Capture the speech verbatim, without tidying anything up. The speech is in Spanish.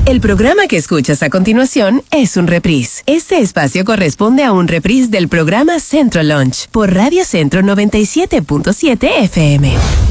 El programa que escuchas a continuación es un reprise. Este espacio corresponde a un reprise del programa Centro Lunch por Radio Centro noventa y siete punto siete F M.